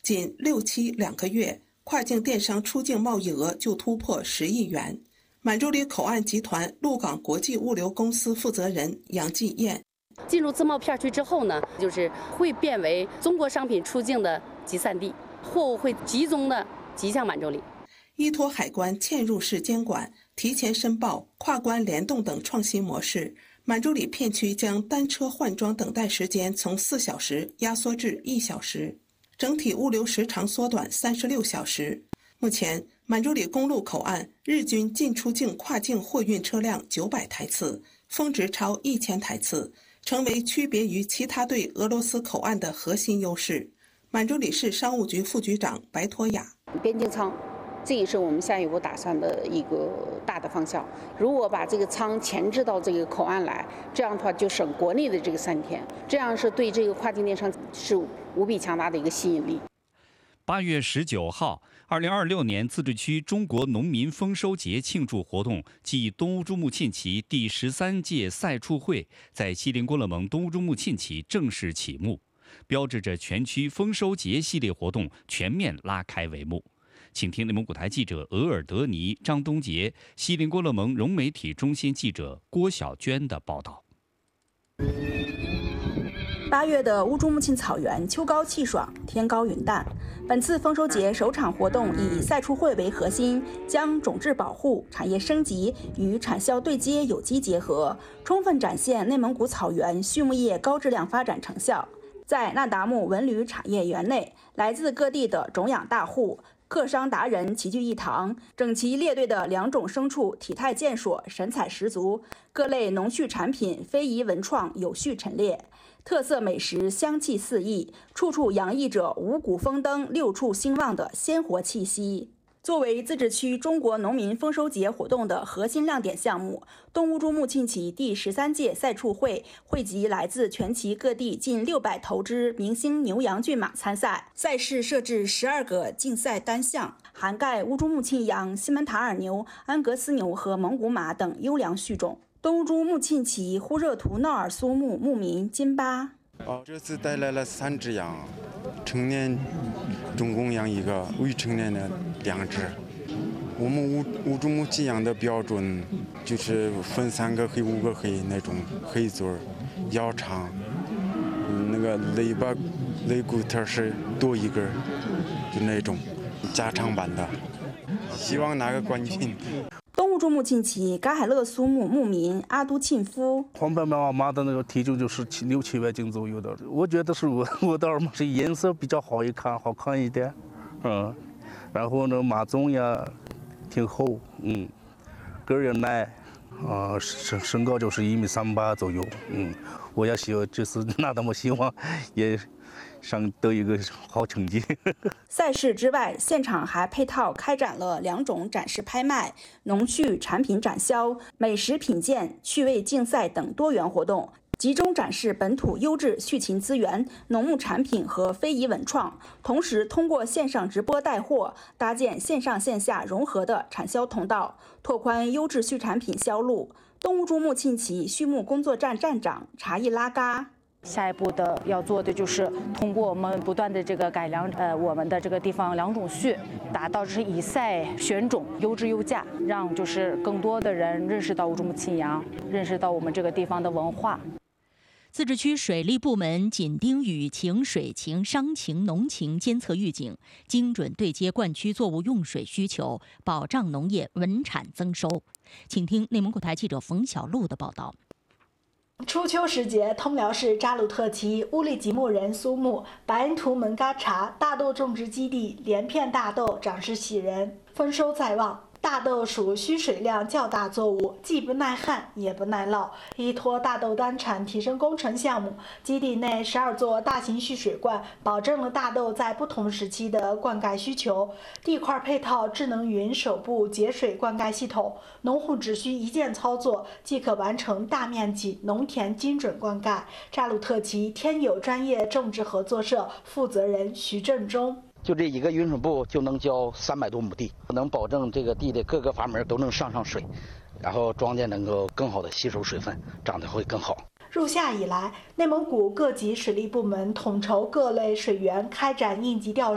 仅6、7、2个月，跨境电商出境贸易额就突破10亿元。满洲里口岸集团陆港国际物流公司负责人杨继燕： 进入自贸片区之后呢，就是会变为中国商品出境的集散地，货物会集中的集向满洲里。 依托海关嵌入式监管、提前申报、跨关联动等创新模式，满洲里片区将单车换装等待时间从4小时压缩至1小时，整体物流时长缩短36小时。目前，满洲里公路口岸日均进出境跨境货运车辆900台次，峰值超1000台次，成为区别于其他对俄罗斯口岸的核心优势。满洲里市商务局副局长白托雅： 边境仓，这也是我们下一步打算的一个大的方向。如果把这个仓前置到这个口岸来，这样的话就省国内的这个3天，这样是对这个跨境电商是无比强大的一个吸引力。 8月19号，2026年自治区中国农民丰收节庆祝活动暨东乌珠穆沁旗第13届赛畜会在锡林郭勒盟东乌珠穆沁旗正式启幕，标志着全区丰收节系列活动全面拉开帷幕。请听内蒙古台记者额尔德尼、张东杰、锡林郭勒盟融媒体中心记者郭小娟的报道。 8月的乌珠穆沁草原秋高气爽，天高云淡。本次丰收节首场活动以赛畜会为核心，将种质保护、产业升级与产销对接有机结合，充分展现内蒙古草原畜牧业高质量发展成效。在那达慕文旅产业园内，来自各地的种养大户、客商达人齐聚一堂，整齐列队的2种牲畜体态健硕，神采十足，各类农畜产品非遗文创有序陈列，特色美食香气四溢，处处洋溢着五谷丰登、六畜兴旺的鲜活气息。作为自治区中国农民丰收节活动的核心亮点项目，东乌珠穆沁旗第13届赛畜会汇集来自全旗各地近600头之明星牛羊骏马参赛。赛事设置12个竞赛单项，涵盖乌珠穆沁羊、西门塔尔牛、安格斯牛和蒙古马等优良畜种。东乌珠穆沁旗呼热图闹尔苏木牧民金巴： 这次带来了3只羊，成年总共养1个，未成年的2只。我们乌珠穆沁羊的标准就是分3个黑5个黑那种黑嘴儿，腰长，那个肋骨头是多1根，就那种加长版的。希望拿个冠军。 东乌珠穆沁旗噶海勒苏木牧民阿都沁夫： 黄白马马的那个体重就是6、700斤左右的，我觉得是我的马是颜色比较好好看一点，然后呢马鬃呀挺厚，个儿也耐，身高就是1.38米左右，我也希望这次拿到，我希望也上得一个好成绩。 赛事之外，现场还配套开展了2种展示拍卖、农畜产品展销、美食品鉴、趣味竞赛等多元活动，集中展示本土优质畜禽资源、农牧产品和非遗文创，同时通过线上直播带货，搭建线上线下融合的产销通道，拓宽优质畜产品销路。东乌珠穆沁旗畜牧工作站站长查伊拉嘎： 下一步的要做的就是通过我们不断的这个改良，我们的这个地方良种畜，达到是以赛选种，优质优价，让就是更多的人认识到乌珠穆沁羊，认识到我们这个地方的文化。 自治区水利部门紧盯雨情、水情、商情、农情监测预警，精准对接灌区作物用水需求，保障农业稳产增收。请听内蒙古台记者冯小璐的报道。 初秋时节，通辽市扎鲁特旗乌力吉木仁苏木白恩图门嘎查大豆种植基地连片大豆长势喜人，丰收在望。大豆属需水量较大作物，既不耐旱也不耐涝。依托大豆单产提升工程项目，基地内12座大型蓄水罐，保证了大豆在不同时期的灌溉需求。地块配套智能云手部节水灌溉系统，农户只需一键操作，即可完成大面积农田精准灌溉。扎鲁特旗天友专业种植合作社负责人徐振中： 就这一个云水部就能浇300多亩地，能保证这个地的各个阀门都能上水，然后庄稼能够更好的吸收水分，长得会更好。 入夏以来，内蒙古各级水利部门统筹各类水源开展应急调